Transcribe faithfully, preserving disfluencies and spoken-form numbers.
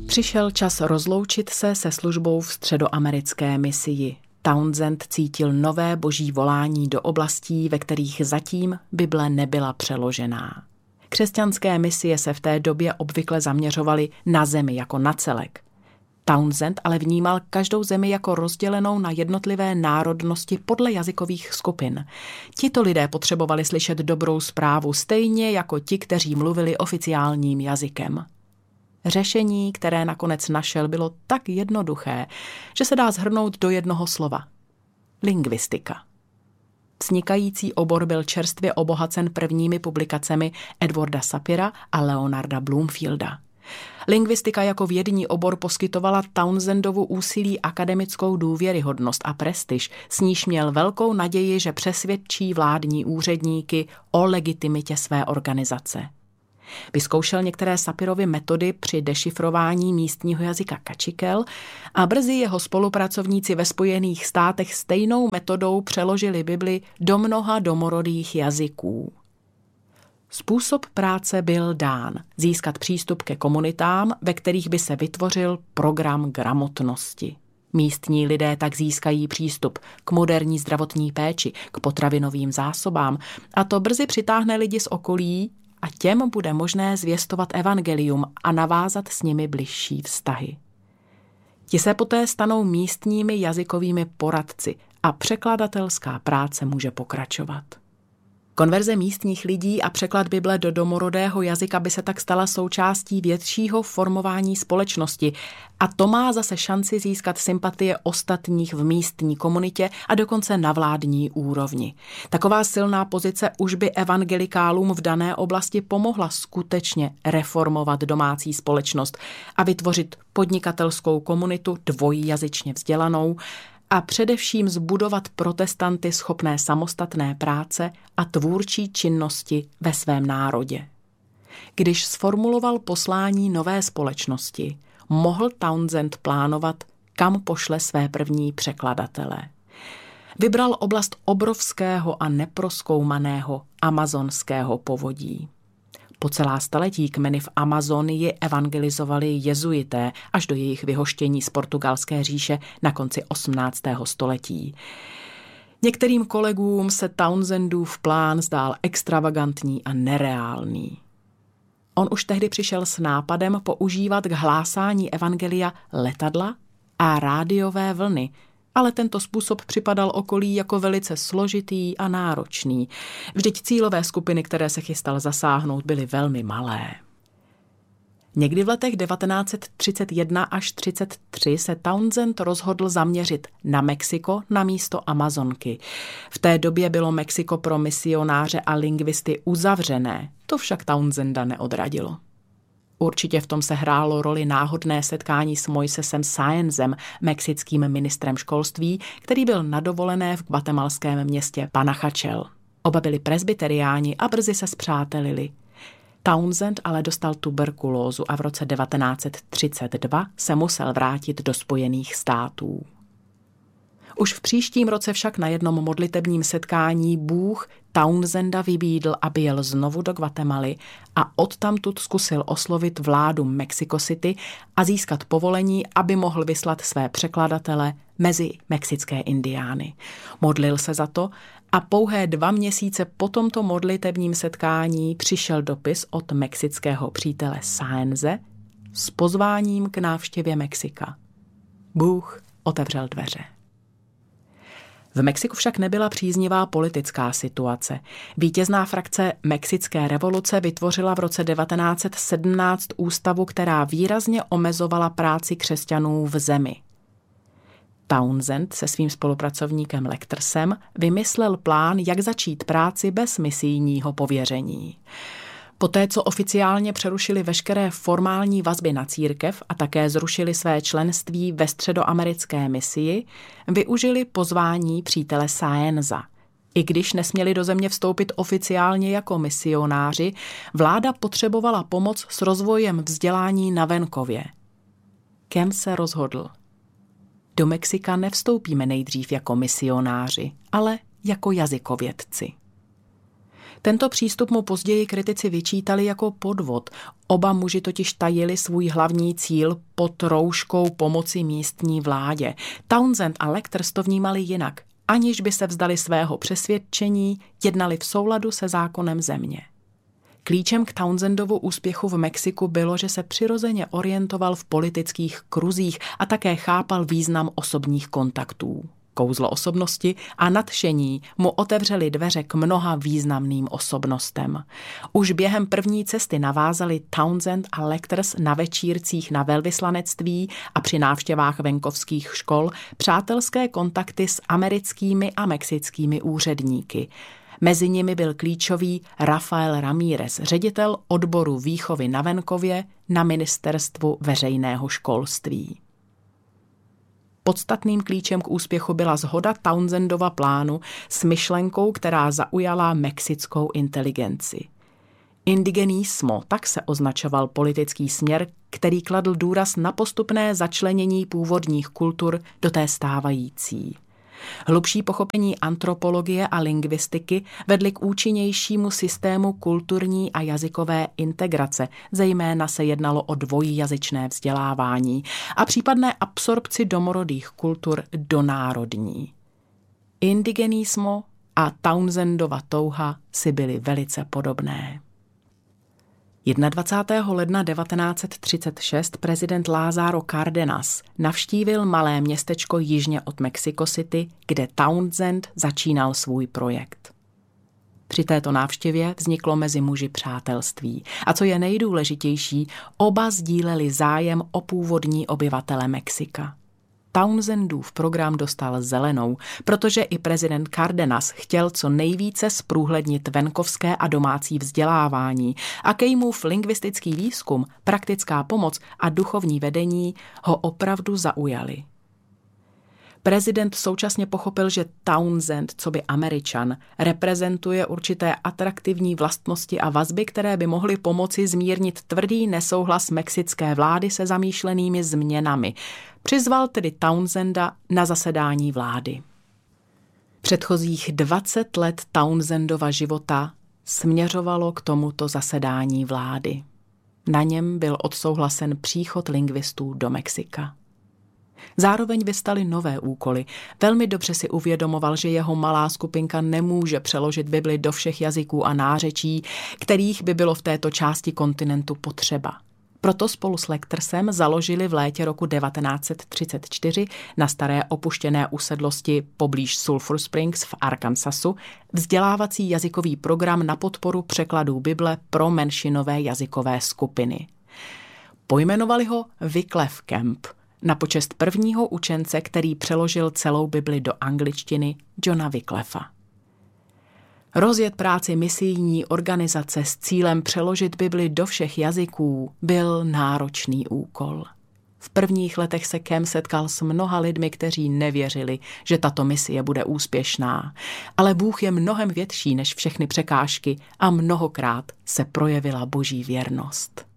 Přišel čas rozloučit se se službou v středoamerické misii. Townsend cítil nové boží volání do oblastí, ve kterých zatím Bible nebyla přeložená. Křesťanské misie se v té době obvykle zaměřovaly na zemi jako na celek. Townsend ale vnímal každou zemi jako rozdělenou na jednotlivé národnosti podle jazykových skupin. Tito lidé potřebovali slyšet dobrou zprávu stejně jako ti, kteří mluvili oficiálním jazykem. Řešení, které nakonec našel, bylo tak jednoduché, že se dá shrnout do jednoho slova. Lingvistika. Vznikající obor byl čerstvě obohacen prvními publikacemi Edwarda Sapira a Leonarda Bloomfielda. Lingvistika jako vědní obor poskytovala Townsendovu úsilí akademickou důvěryhodnost a prestiž, s níž měl velkou naději, že přesvědčí vládní úředníky o legitimitě své organizace. Vyzkoušel některé Sapirovy metody při dešifrování místního jazyka kačikel a brzy jeho spolupracovníci ve Spojených státech stejnou metodou přeložili Bibli do mnoha domorodých jazyků. Způsob práce byl dán získat přístup ke komunitám, ve kterých by se vytvořil program gramotnosti. Místní lidé tak získají přístup k moderní zdravotní péči, k potravinovým zásobám a to brzy přitáhne lidi z okolí a těm bude možné zvěstovat evangelium a navázat s nimi bližší vztahy. Ti se poté stanou místními jazykovými poradci a překladatelská práce může pokračovat. Konverze místních lidí a překlad Bible do domorodého jazyka by se tak stala součástí většího formování společnosti a to má zase šanci získat sympatie ostatních v místní komunitě a dokonce na vládní úrovni. Taková silná pozice už by evangelikálům v dané oblasti pomohla skutečně reformovat domácí společnost a vytvořit podnikatelskou komunitu dvojjazyčně vzdělanou a především zbudovat protestanty schopné samostatné práce a tvůrčí činnosti ve svém národě. Když sformuloval poslání nové společnosti, mohl Townsend plánovat, kam pošle své první překladatele. Vybral oblast obrovského a neprozkoumaného amazonského povodí. Po celá staletí kmeny v Amazonii evangelizovali jezuité až do jejich vyhoštění z portugalské říše na konci osmnáctého století. Některým kolegům se Townsendův plán zdál extravagantní a nereálný. On už tehdy přišel s nápadem používat k hlásání evangelia letadla a rádiové vlny, ale tento způsob připadal okolí jako velice složitý a náročný. Vždyť cílové skupiny, které se chystal zasáhnout, byly velmi malé. Někdy v letech devatenáct set třicet jedna až třicet tři se Townsend rozhodl zaměřit na Mexiko na místo Amazonky. V té době bylo Mexiko pro misionáře a lingvisty uzavřené, to však Townsenda neodradilo. Určitě v tom se hrálo roli náhodné setkání s Moisesem Sáenzem, mexickým ministrem školství, který byl na dovolené v guatemalském městě Panajachel. Oba byli presbyteriáni a brzy se spřátelili. Townsend ale dostal tuberkulózu a v roce devatenáct set třicet dva se musel vrátit do Spojených států. Už v příštím roce však na jednom modlitebním setkání Bůh Townsenda vybídl, aby jel znovu do Guatemaly a odtamtud zkusil oslovit vládu Mexico City a získat povolení, aby mohl vyslat své překladatele mezi mexické indiány. Modlil se za to a pouhé dva měsíce po tomto modlitebním setkání přišel dopis od mexického přítele Sáenze s pozváním k návštěvě Mexika. Bůh otevřel dveře. V Mexiku však nebyla příznivá politická situace. Vítězná frakce Mexické revoluce vytvořila v roce devatenáct set sedmnáct ústavu, která výrazně omezovala práci křesťanů v zemi. Townsend se svým spolupracovníkem Lectersem vymyslel plán, jak začít práci bez misijního pověření. Poté, co oficiálně přerušili veškeré formální vazby na církev a také zrušili své členství ve středoamerické misii, využili pozvání přítele Sáenza. I když nesměli do země vstoupit oficiálně jako misionáři, vláda potřebovala pomoc s rozvojem vzdělání na venkově. Kem se rozhodl? Do Mexika nevstoupíme nejdřív jako misionáři, ale jako jazykovědci. Tento přístup mu později kritici vyčítali jako podvod. Oba muži totiž tajili svůj hlavní cíl pod rouškou pomoci místní vládě. Townsend a Lecters to vnímali jinak. Aniž by se vzdali svého přesvědčení, jednali v souladu se zákonem země. Klíčem k Townsendovu úspěchu v Mexiku bylo, že se přirozeně orientoval v politických kruzích a také chápal význam osobních kontaktů. Kouzlo osobnosti a nadšení mu otevřeli dveře k mnoha významným osobnostem. Už během první cesty navázali Townsend a Lecters na večírcích na velvyslanectví a při návštěvách venkovských škol přátelské kontakty s americkými a mexickými úředníky. Mezi nimi byl klíčový Rafael Ramírez, ředitel odboru výchovy na venkově na ministerstvu veřejného školství. Podstatným klíčem k úspěchu byla shoda Townsendova plánu s myšlenkou, která zaujala mexickou inteligenci. Indigenismo, tak se označoval politický směr, který kladl důraz na postupné začlenění původních kultur do té stávající. Hlubší pochopení antropologie a lingvistiky vedly k účinnějšímu systému kulturní a jazykové integrace, zejména se jednalo o dvojjazyčné vzdělávání a případné absorpci domorodých kultur do národní. Indigenismo a Townsendova touha si byly velice podobné. dvacátého prvního ledna devatenáct set třicet šest prezident Lázaro Cárdenas navštívil malé městečko jižně od Mexico City, kde Townsend začínal svůj projekt. Při této návštěvě vzniklo mezi muži přátelství a co je nejdůležitější, oba sdíleli zájem o původní obyvatele Mexika. Townsendův program dostal zelenou, protože i prezident Cárdenas chtěl co nejvíce zprůhlednit venkovské a domácí vzdělávání a Kejmův lingvistický výzkum, praktická pomoc a duchovní vedení ho opravdu zaujali. Prezident současně pochopil, že Townsend, coby Američan, reprezentuje určité atraktivní vlastnosti a vazby, které by mohly pomoci zmírnit tvrdý nesouhlas mexické vlády se zamýšlenými změnami. Přizval tedy Townsenda na zasedání vlády. Předchozích dvacet let Townsendova života směřovalo k tomuto zasedání vlády. Na něm byl odsouhlasen příchod lingvistů do Mexika. Zároveň vystaly nové úkoly. Velmi dobře si uvědomoval, že jeho malá skupinka nemůže přeložit Bibli do všech jazyků a nářečí, kterých by bylo v této části kontinentu potřeba. Proto spolu s Lectersem založili v létě roku devatenáct set třicet čtyři na staré opuštěné usedlosti poblíž Sulphur Springs v Arkansasu vzdělávací jazykový program na podporu překladů Bible pro menšinové jazykové skupiny. Pojmenovali ho Wycliffe Camp na počest prvního učence, který přeložil celou Bibli do angličtiny, Johna Wycliffa. Rozjet práci misijní organizace s cílem přeložit Bibli do všech jazyků byl náročný úkol. V prvních letech se Camp setkal s mnoha lidmi, kteří nevěřili, že tato misie bude úspěšná. Ale Bůh je mnohem větší než všechny překážky a mnohokrát se projevila Boží věrnost.